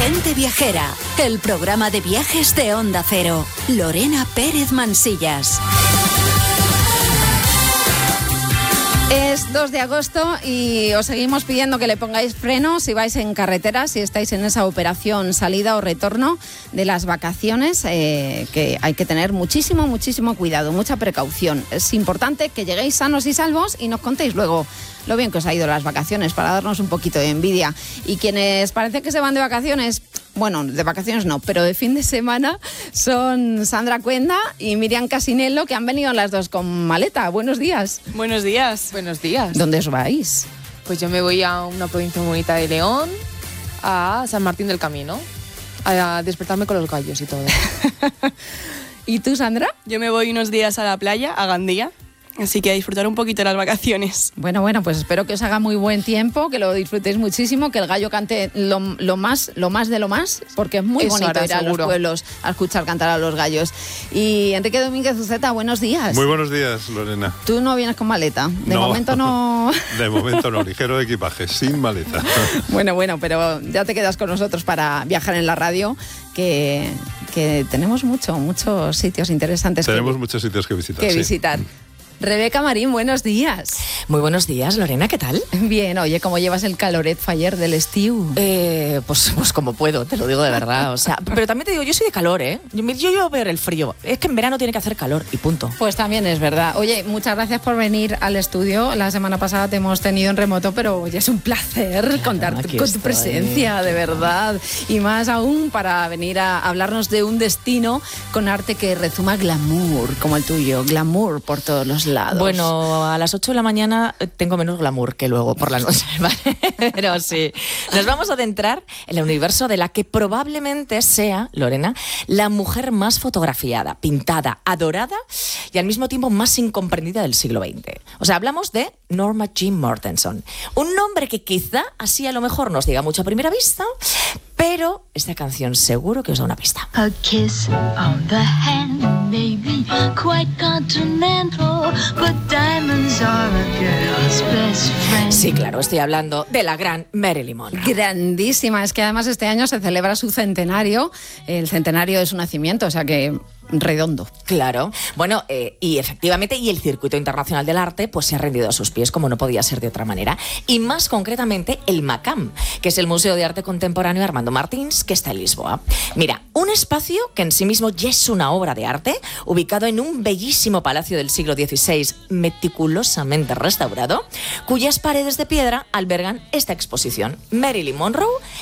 Gente Viajera, el programa de viajes de Onda Cero. Lorena Pérez Mansillas. Es 2 de agosto y os seguimos pidiendo que le pongáis freno si vais en carretera, si estáis en esa operación salida o retorno de las vacaciones, que hay que tener muchísimo cuidado, mucha precaución. Es importante que lleguéis sanos y salvos y nos contéis luego lo bien que os ha ido las vacaciones para darnos un poquito de envidia. Y quienes parece que se van de vacaciones, bueno, de vacaciones no, pero de fin de semana, son Sandra Cuenda y Miriam Casinello, que han venido las dos con maleta. Buenos días. Buenos días. Buenos días. ¿Dónde os vais? Pues yo me voy a una provincia muy bonita de León, a San Martín del Camino, a despertarme con los gallos y todo. ¿Y tú, Sandra? Yo me voy unos días a la playa, a Gandía. Así que a disfrutar un poquito de las vacaciones. Bueno, pues espero que os haga muy buen tiempo, que lo disfrutéis muchísimo, que el gallo cante lo más de lo más, porque es muy bonito ir a los pueblos a escuchar cantar a los gallos. Y Enrique Domínguez Uceta, buenos días. Muy buenos días, Lorena. Tú no vienes con maleta, de momento no. De momento no, ligero de equipaje, sin maleta. Bueno, pero ya te quedas con nosotros para viajar en la radio, que tenemos muchos sitios interesantes. Tenemos muchos sitios que visitar. Rebeca Marín, buenos días. Muy buenos días, Lorena, ¿qué tal? Bien, oye, ¿cómo llevas el caloret faller del estiu? Pues como puedo, te lo digo de verdad. O sea, pero también te digo, yo soy de calor, ¿eh? Yo llevo ver el frío. Es que en verano tiene que hacer calor y punto. Pues también es verdad. Oye, muchas gracias por venir al estudio. La semana pasada te hemos tenido en remoto, pero oye, es un placer contar con tu presencia, de verdad. Y más aún para venir a hablarnos de un destino con arte que rezuma glamour, como el tuyo. Glamour por todos los lados. Bueno, a las 8 de la mañana tengo menos glamour que luego por la noche, ¿vale? Pero sí, nos vamos a adentrar en el universo de la que probablemente sea, Lorena, la mujer más fotografiada, pintada, adorada y al mismo tiempo más incomprendida del siglo XX. O sea, hablamos de Norma Jean Mortenson. Un nombre que quizá así a lo mejor nos diga mucho a primera vista, pero esta canción seguro que os da una pista. A kiss on the hand, maybe quite continental, but diamonds are a girl's best friend. Sí, claro, estoy hablando de la gran Marilyn Monroe. Grandísima, es que además este año se celebra su centenario, el centenario de su nacimiento, o sea que redondo. Claro. Bueno, y efectivamente, y el Circuito Internacional del Arte pues se ha rendido a sus pies, como no podía ser de otra manera. Y más concretamente, el MACAM, que es el Museo de Arte Contemporáneo Armando Martins, que está en Lisboa. Mira, un espacio que en sí mismo ya es una obra de arte, ubicado en un bellísimo palacio del siglo XVI, meticulosamente restaurado, cuyas paredes de piedra albergan esta exposición. Marilyn Monroe